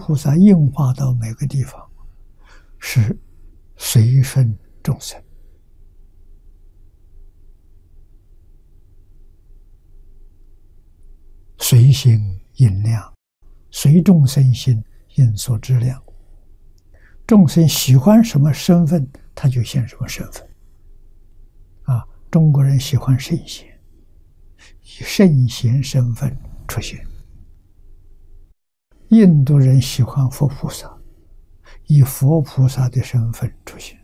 菩萨应化到每个地方，是随顺众生，随心应量，随众生心应所知量。众生喜欢什么身份，他就现什么身份。中国人喜欢圣贤，以圣贤身份出现；印度人喜欢佛菩萨，以佛菩萨的身份出现。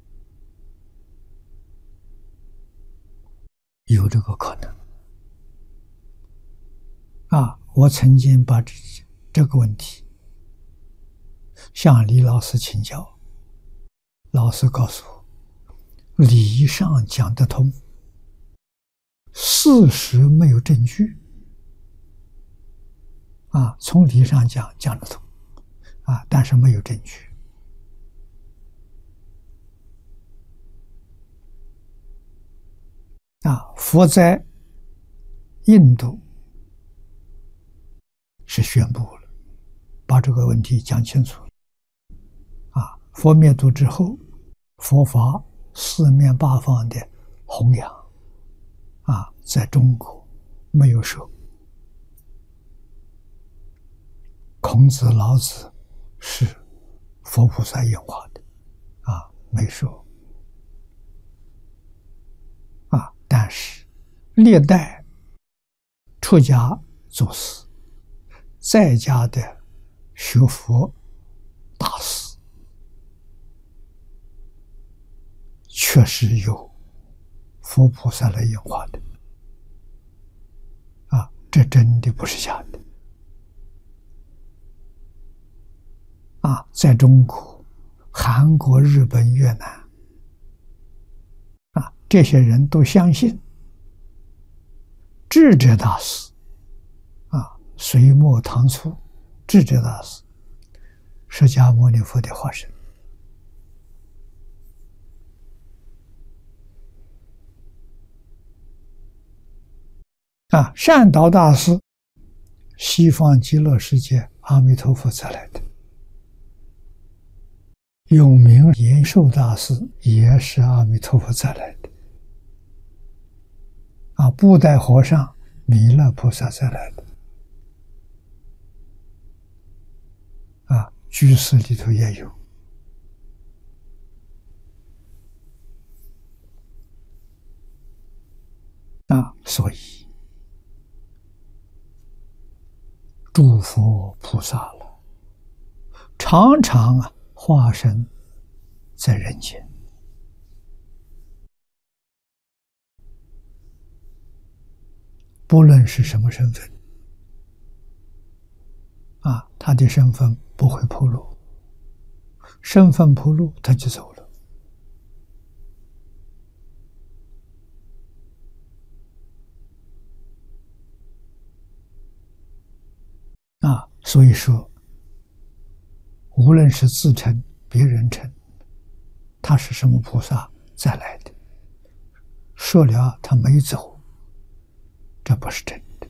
有这个可能。我曾经把这个问题向李老师请教，老师告诉我，理上讲得通，事实没有证据。从理上讲得通，但是没有证据。佛在印度是宣布了，把这个问题讲清楚了。佛灭度之后，佛法四面八方的弘扬，在中国没有说孔子、老子是佛菩萨演化的，没说。但是历代出家祖师，在家的学佛大师，确实有佛菩萨来演化的，这真的不是假的。在中国、韩国、日本、越南，这些人都相信智者大师，隋末唐初智者大师，释迦牟尼佛的化身。善导大师，西方极乐世界阿弥陀佛才来的。永明延寿大师也是阿弥陀佛才来的。布袋和尚弥勒菩萨才来的。居士里头也有。所以诸佛菩萨了，常常化身在人间。不论是什么身份，他的身份不会暴露，身份暴露他就走了。所以说，无论是自称别人称，他是什么菩萨再来的，说了他没走，这不是真的。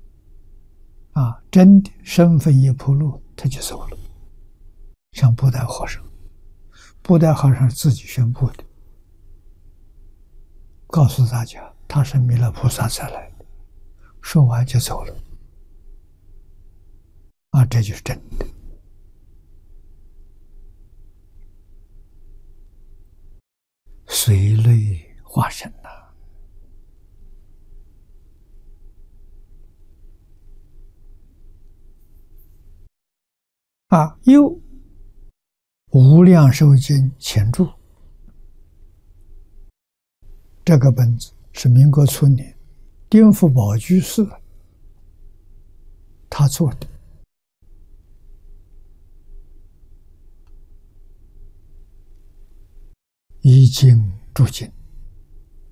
真的身份一暴露他就走了。像布袋和尚，布袋和尚自己宣布的，告诉大家他是弥勒菩萨才来的，说完就走了。这就是真的。随类化身又无量寿经前注，这个本子是民国初年丁福宝居士他做的。一经注经